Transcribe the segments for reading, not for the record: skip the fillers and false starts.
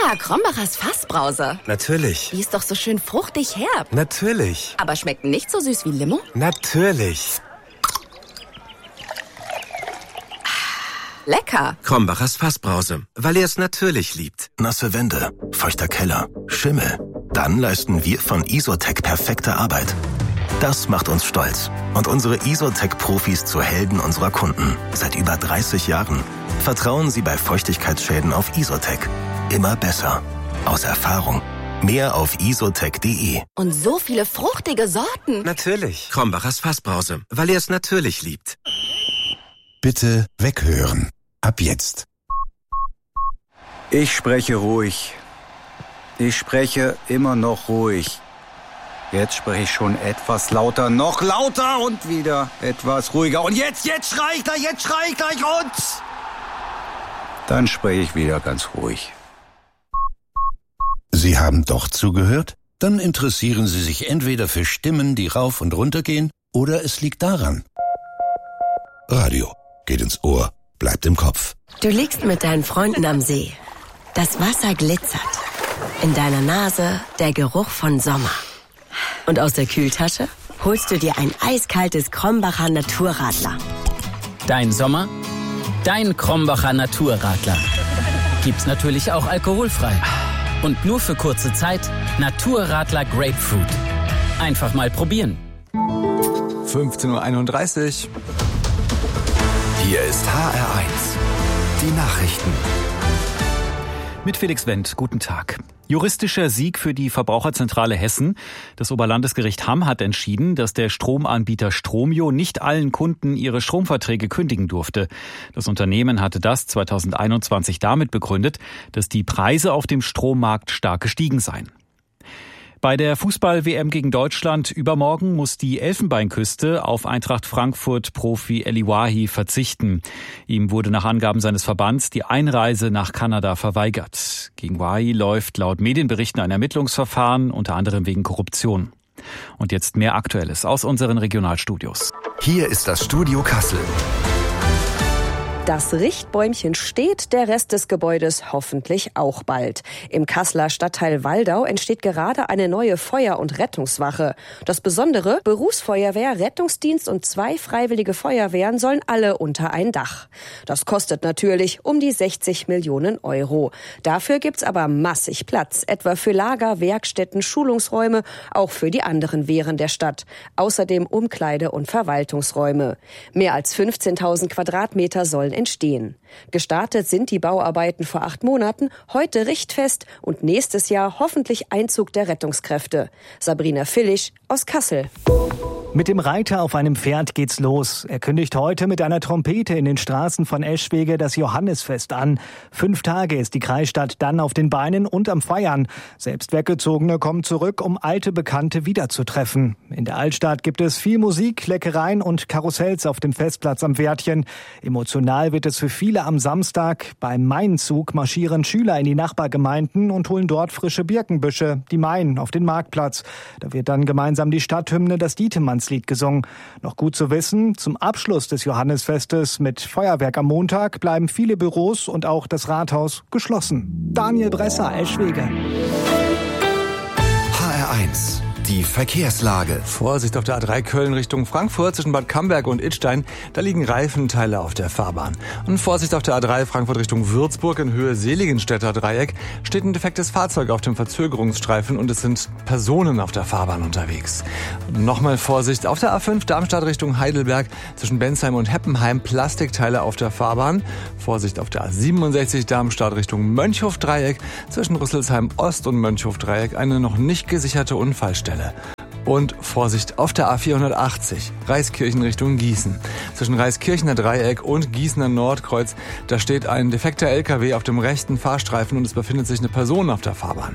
Krombachers Fassbrause. Natürlich. Die ist doch so schön fruchtig herb. Natürlich. Aber schmeckt nicht so süß wie Limo? Natürlich. Lecker. Krombachers Fassbrause, weil er es natürlich liebt. Nasse Wände, feuchter Keller, Schimmel. Dann leisten wir von Isotec perfekte Arbeit. Das macht uns stolz und unsere Isotec-Profis zu Helden unserer Kunden. Seit über 30 Jahren. Vertrauen Sie bei Feuchtigkeitsschäden auf Isotec. Immer besser. Aus Erfahrung. Mehr auf isotec.de. Und so viele fruchtige Sorten. Natürlich. Krombachers Fassbrause, weil er es natürlich liebt. Bitte weghören. Ab jetzt. Ich spreche ruhig. Ich spreche immer noch ruhig. Jetzt spreche ich schon etwas lauter, noch lauter und wieder etwas ruhiger. Und jetzt schrei ich gleich und... Dann spreche ich wieder ganz ruhig. Sie haben doch zugehört? Dann interessieren Sie sich entweder für Stimmen, die rauf und runter gehen, oder es liegt daran. Radio geht ins Ohr, bleibt im Kopf. Du liegst mit deinen Freunden am See. Das Wasser glitzert. In deiner Nase der Geruch von Sommer. Und aus der Kühltasche holst du dir ein eiskaltes Krombacher Naturradler. Dein Sommer, dein Krombacher Naturradler. Gibt's natürlich auch alkoholfrei. Und nur für kurze Zeit Naturradler Grapefruit. Einfach mal probieren. 15:31 Uhr. Hier ist HR1. Die Nachrichten. Mit Felix Wendt, guten Tag. Juristischer Sieg für die Verbraucherzentrale Hessen. Das Oberlandesgericht Hamm hat entschieden, dass der Stromanbieter Stromio nicht allen Kunden ihre Stromverträge kündigen durfte. Das Unternehmen hatte das 2021 damit begründet, dass die Preise auf dem Strommarkt stark gestiegen seien. Bei der Fußball-WM gegen Deutschland übermorgen muss die Elfenbeinküste auf Eintracht Frankfurt-Profi Eli Wahi verzichten. Ihm wurde nach Angaben seines Verbands die Einreise nach Kanada verweigert. Gegen Wahi läuft laut Medienberichten ein Ermittlungsverfahren, unter anderem wegen Korruption. Und jetzt mehr Aktuelles aus unseren Regionalstudios. Hier ist das Studio Kassel. Das Richtbäumchen steht, der Rest des Gebäudes hoffentlich auch bald. Im Kasseler Stadtteil Waldau entsteht gerade eine neue Feuer- und Rettungswache. Das Besondere: Berufsfeuerwehr, Rettungsdienst und 2 freiwillige Feuerwehren sollen alle unter ein Dach. Das kostet natürlich um die 60 Millionen Euro. Dafür gibt's aber massig Platz, etwa für Lager, Werkstätten, Schulungsräume, auch für die anderen Wehren der Stadt. Außerdem Umkleide- und Verwaltungsräume. Mehr als 15.000 Quadratmeter sollen entstehen. Gestartet sind die Bauarbeiten vor 8 Monaten, heute richtfest und nächstes Jahr hoffentlich Einzug der Rettungskräfte. Sabrina Villisch aus Kassel. Mit dem Reiter auf einem Pferd geht's los. Er kündigt heute mit einer Trompete in den Straßen von Eschwege das Johannisfest an. 5 Tage ist die Kreisstadt dann auf den Beinen und am Feiern. Selbst Weggezogene kommen zurück, um alte Bekannte wiederzutreffen. In der Altstadt gibt es viel Musik, Leckereien und Karussells auf dem Festplatz am Wärtchen. Emotional wird es für viele am Samstag. Beim Mainzug marschieren Schüler in die Nachbargemeinden und holen dort frische Birkenbüsche, die Main, auf den Marktplatz. Da wird dann gemeinsam die Stadthymne, das Dietemannslied, gesungen. Noch gut zu wissen, zum Abschluss des Johannisfestes mit Feuerwerk am Montag bleiben viele Büros und auch das Rathaus geschlossen. Daniel Bresser, Eschwege. HR1. Die Verkehrslage. Vorsicht auf der A3 Köln Richtung Frankfurt zwischen Bad Camberg und Idstein. Da liegen Reifenteile auf der Fahrbahn. Und Vorsicht auf der A3 Frankfurt Richtung Würzburg in Höhe Seligenstädter Dreieck. Steht ein defektes Fahrzeug auf dem Verzögerungsstreifen und es sind Personen auf der Fahrbahn unterwegs. Nochmal Vorsicht auf der A5 Darmstadt Richtung Heidelberg zwischen Bensheim und Heppenheim. Plastikteile auf der Fahrbahn. Vorsicht auf der A67 Darmstadt Richtung Mönchhof-Dreieck zwischen Rüsselsheim Ost und Mönchhof-Dreieck eine noch nicht gesicherte Unfallstelle. Und Vorsicht auf der A480, Reiskirchen Richtung Gießen. Zwischen Reiskirchener Dreieck und Gießener Nordkreuz, da steht ein defekter LKW auf dem rechten Fahrstreifen und es befindet sich eine Person auf der Fahrbahn.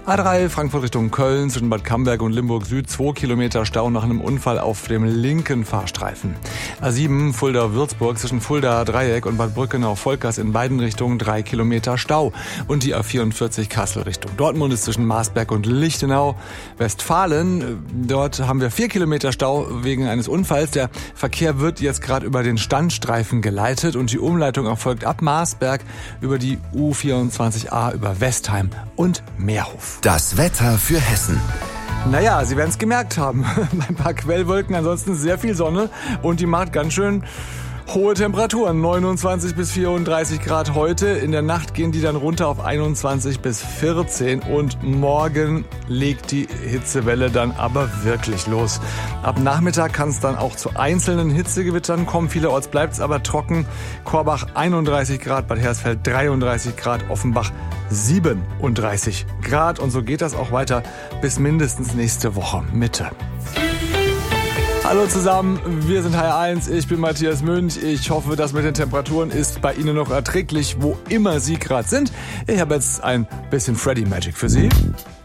A3 Frankfurt Richtung Köln zwischen Bad Camberg und Limburg Süd 2 Kilometer Stau nach einem Unfall auf dem linken Fahrstreifen. A7 Fulda-Würzburg zwischen Fulda-Dreieck und Bad Brückenau-Volkers in beiden Richtungen 3 Kilometer Stau. Und die A44 Kassel Richtung Dortmund ist zwischen Marsberg und Lichtenau. Westfalen, dort haben wir 4 Kilometer Stau wegen eines Unfalls. Der Verkehr wird jetzt gerade über den Standstreifen geleitet und die Umleitung erfolgt ab Marsberg über die U24a über Westheim und Meerhof. Das Wetter für Hessen. Naja, Sie werden es gemerkt haben. Ein paar Quellwolken, ansonsten sehr viel Sonne und die macht ganz schön hohe Temperaturen. 29 bis 34 Grad heute. In der Nacht gehen die dann runter auf 21 bis 14 und morgen legt die Hitzewelle dann aber wirklich los. Ab Nachmittag kann es dann auch zu einzelnen Hitzegewittern kommen. Vielerorts bleibt es aber trocken. Korbach 31 Grad, Bad Hersfeld 33 Grad, Offenbach 37 Grad. Und so geht das auch weiter bis mindestens nächste Woche Mitte. Hallo zusammen, wir sind HR1, ich bin Matthias Münch. Ich hoffe, das mit den Temperaturen ist bei Ihnen noch erträglich, wo immer Sie gerade sind. Ich habe jetzt ein bisschen Freddy Magic für Sie.